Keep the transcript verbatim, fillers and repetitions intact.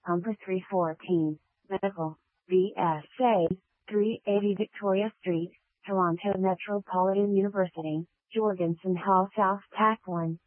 number three fourteen, Medical, V S A, three eighty Victoria Street, Toronto Metropolitan University, Jorgensen Hall South Tack one.